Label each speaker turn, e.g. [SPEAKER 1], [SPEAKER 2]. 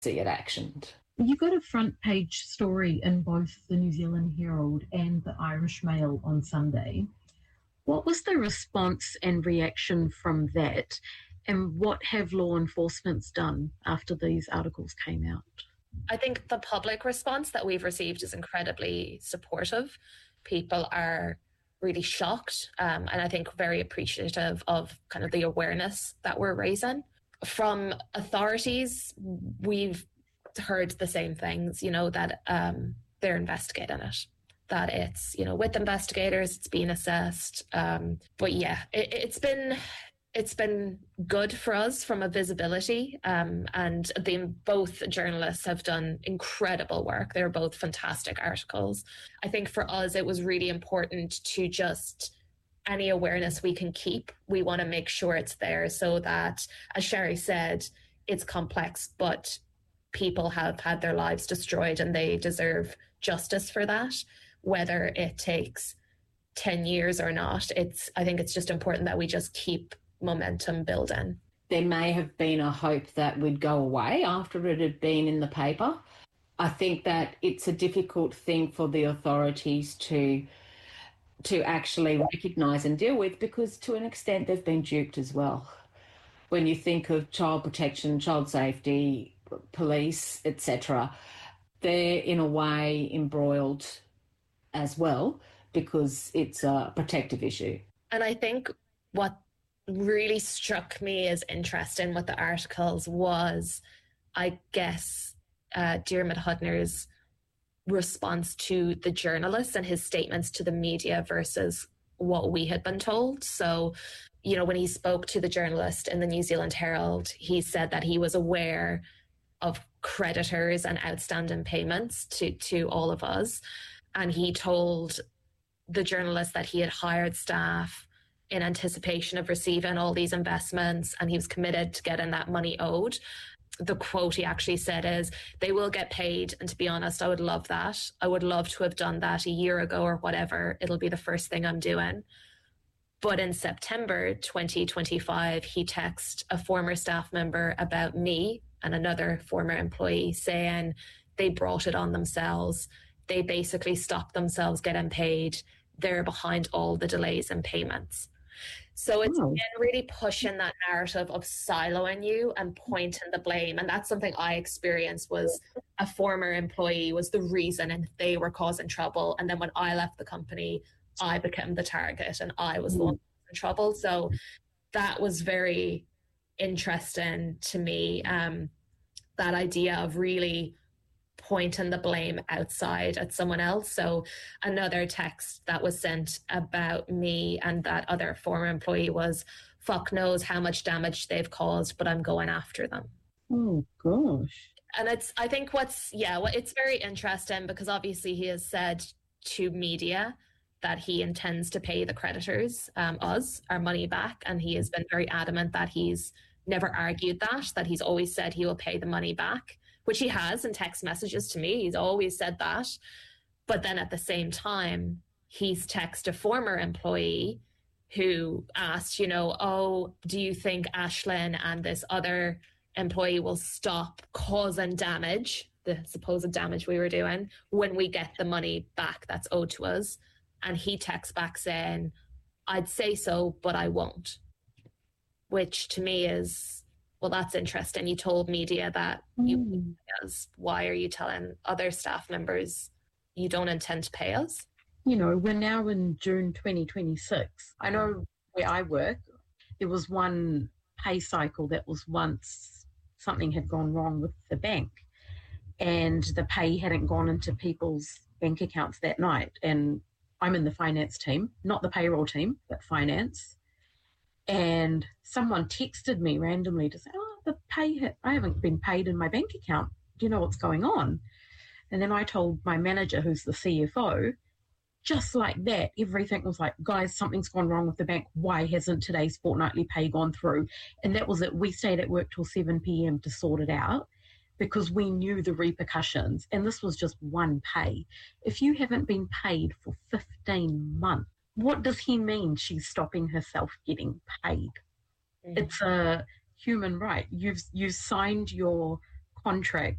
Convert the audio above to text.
[SPEAKER 1] see it actioned.
[SPEAKER 2] You got a front page story in both the New Zealand Herald and the Irish Mail on Sunday. What was the response and reaction from that? And what have law enforcement done after these articles came out?
[SPEAKER 3] I think the public response that we've received is incredibly supportive. People are really shocked and I think very appreciative of kind of the awareness that we're raising. From authorities, we've heard the same things, that they're investigating it, that it's, with investigators, it's being assessed. But yeah, it's been good for us from a visibility, and both journalists have done incredible work. They're both fantastic articles. I think for us, it was really important to just any awareness we can keep. We want to make sure it's there so that, as Sherry said, it's complex, but people have had their lives destroyed and they deserve justice for that, whether it takes 10 years or not. I think it's just important that we just keep momentum building.
[SPEAKER 1] There may have been a hope that we'd go away after it had been in the paper. I think that it's a difficult thing for the authorities to actually recognise and deal with, because to an extent they've been duped as well. When you think of child protection, child safety, police, etc., they're in a way embroiled as well because it's a protective issue.
[SPEAKER 3] And I think what really struck me as interesting with the articles was, I guess, Diarmuid Hudner's response to the journalists and his statements to the media versus what we had been told. So, when he spoke to the journalist in the New Zealand Herald, he said that he was aware of creditors and outstanding payments to all of us. And he told the journalist that he had hired staff in anticipation of receiving all these investments, and he was committed to getting that money owed. The quote he actually said is, "They will get paid." And to be honest, I would love that. I would love to have done that a year ago or whatever. It'll be the first thing I'm doing. But in September 2025, he texted a former staff member about me and another former employee saying they brought it on themselves. They basically stopped themselves getting paid. They're behind all the delays in payments. So it's been really pushing that narrative of siloing you and pointing the blame. And that's something I experienced, was a former employee was the reason and they were causing trouble. And then when I left the company, I became the target and I was the one in trouble. So that was very interesting to me, that idea of really pointing the blame outside at someone else. So another text that was sent about me and that other former employee was, "Fuck knows how much damage they've caused, but I'm going after them."
[SPEAKER 2] Oh gosh.
[SPEAKER 3] And I think it's very interesting because obviously he has said to media that he intends to pay the creditors, us, our money back. And he has been very adamant that he's never argued that he's always said he will pay the money back, which he has in text messages to me. He's always said that. But then at the same time, he's texted a former employee who asked, "Oh, do you think Aislinn and this other employee will stop causing damage, the supposed damage we were doing, when we get the money back that's owed to us?" And he texts back saying, "I'd say so, but I won't." Which to me is, well, that's interesting. You told media that you pay us. Why are you telling other staff members you don't intend to pay us?
[SPEAKER 2] We're now in June 2026. I know where I work, there was one pay cycle that was once something had gone wrong with the bank and the pay hadn't gone into people's bank accounts that night. And I'm in the finance team, not the payroll team, but finance. And someone texted me randomly to say, I haven't been paid in my bank account. Do you know what's going on? And then I told my manager, who's the CFO, just like that, everything was like, "Guys, something's gone wrong with the bank. Why hasn't today's fortnightly pay gone through?" And that was it. We stayed at work till 7 p.m. to sort it out because we knew the repercussions. And this was just one pay. If you haven't been paid for 15 months, what does he mean she's stopping herself getting paid? It's a human right. You've signed your contract